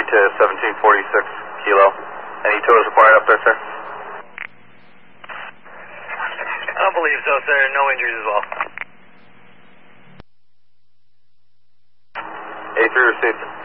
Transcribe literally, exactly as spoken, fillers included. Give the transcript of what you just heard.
to seventeen forty-six Kilo. Any tows required up there, sir? I don't believe so, sir. No injuries as well. A three received.